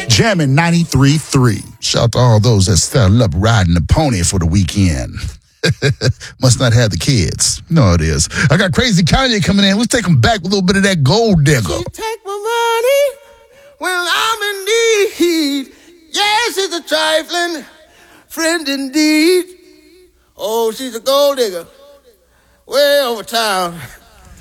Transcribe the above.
Jamming 93.3. Shout out to all those that saddled up riding the pony for the weekend. Must not have the kids. No, it is. I got Crazy Kanye coming in. Let's take him back with a little bit of that gold digger. She take my money when I'm in need. Yes, she's a trifling friend indeed. Oh, she's a gold digger way over town.